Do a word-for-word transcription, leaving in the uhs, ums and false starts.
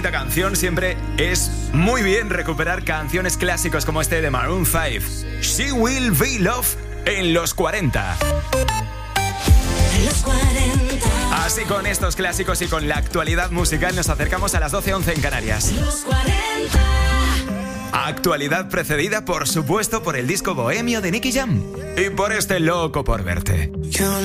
bonita canción. Siempre es muy bien recuperar canciones clásicos como este de Maroon cinco. She Will Be Love en los cuarenta. Los cuarenta. Así, con estos clásicos y con la actualidad musical nos acercamos a las doce once en Canarias. Los cuarenta. Actualidad precedida, por supuesto, por el disco Bohemio de Nicky Jam y por este Loco por Verte.